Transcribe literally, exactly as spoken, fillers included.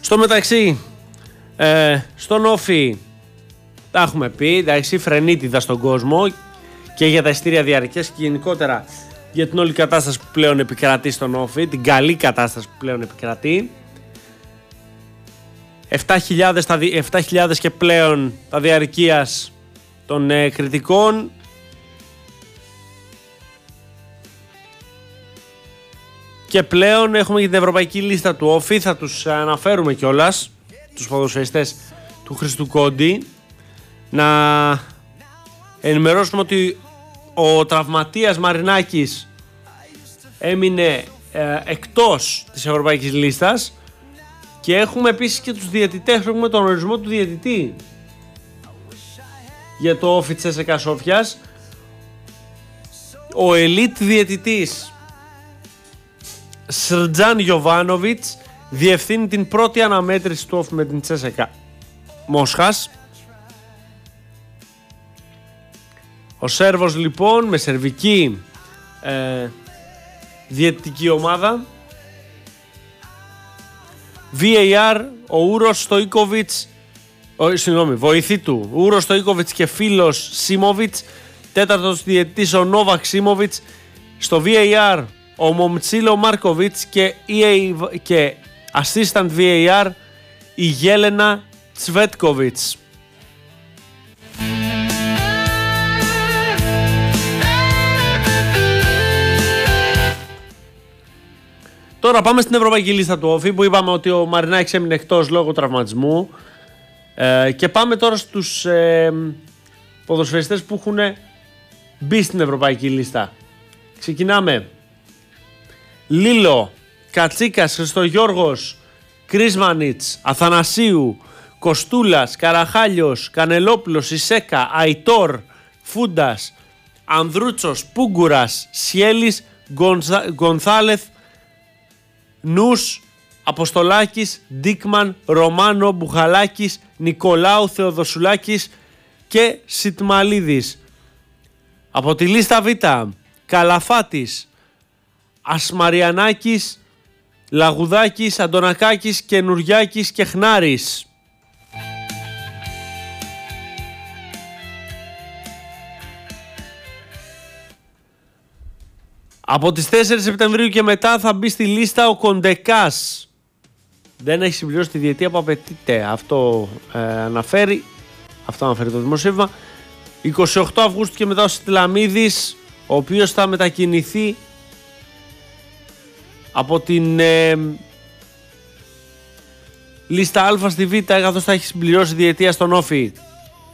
Στο μεταξύ, ε, στον Όφη τα έχουμε πει, εντάξει, φρενίτιδα στον κόσμο και για τα εισιτήρια διαρκές και γενικότερα για την όλη κατάσταση που πλέον επικρατεί στον Όφη, την καλή κατάσταση που πλέον επικρατεί. επτά χιλιάδες και πλέον τα διαρκείας των ε, κριτικών. Και πλέον έχουμε και την ευρωπαϊκή λίστα του Όφη, θα τους αναφέρουμε κιόλας, τους ποδοσφαιριστές του Χριστού Κόντι. Να ενημερώσουμε ότι ο τραυματίας Μαρινάκης έμεινε ε, εκτός της ευρωπαϊκής λίστας και έχουμε επίσης και τους διαιτητές, έχουμε τον ορισμό του διαιτητή για το Όφη Τσέσσεκα Σόφιας. Ο ελίτ διαιτητής Σρτζάν Γιοβάνοβιτς διευθύνει την πρώτη αναμέτρηση του Όφη με την Τσέσσεκα Μόσχας. Ο Σέρβος λοιπόν με σερβική ε, διαιτητική ομάδα. βι έι αρ, ο Ούρος Στοίκοβιτς, ο, συγγνώμη, βοηθή του, Ούρος Στοίκοβιτς και φίλος Σίμοβιτς. Τέταρτος διαιτητής ο Νόβακ Σίμοβιτς. Στο βι έι αρ ο Μομτσίλο Μάρκοβιτς και, και assistant βι έι αρ η Γέλενα Τσβέτκοβιτς. Τώρα πάμε στην ευρωπαϊκή λίστα του Όφη που είπαμε ότι ο Μαρινάκης έμεινε εκτός λόγω τραυματισμού ε, και πάμε τώρα στους ε, ποδοσφαιριστές που έχουν μπει στην ευρωπαϊκή λίστα. Ξεκινάμε. Λίλο, Κατσίκας, Χριστογιώργος, Κρίσμανιτς, Αθανασίου, Κοστούλας, Καραχάλιος, Κανελόπουλος, Ισέκα, Αϊτόρ, Φούντας, Ανδρούτσος, Πούγκουρας, Σιέλης, Γκονζα, Γκονθάλεθ, Νους, Αποστολάκης, Ντίκμαν, Ρωμάνο, Μπουχαλάκης, Νικολάου, Θεοδοσουλάκης και Σιτμαλίδης. Από τη λίστα Β, Καλαφάτης, Ασμαριανάκης, Λαγουδάκης, Αντωνακάκης, Καινουριάκης και Χνάρης. Από τις τέσσερις Σεπτεμβρίου και μετά θα μπει στη λίστα ο Κοντεκάς. Δεν έχει συμπληρώσει τη διετία που απαιτείται. Αυτό ε, αναφέρει. Αυτό αναφέρει το δημοσίευμα. είκοσι οκτώ Αυγούστου και μετά ο Στυλαμίδης, ο οποίος θα μετακινηθεί από την ε, λίστα Α στη Β, καθώς θα έχει συμπληρώσει διετία στον Όφη.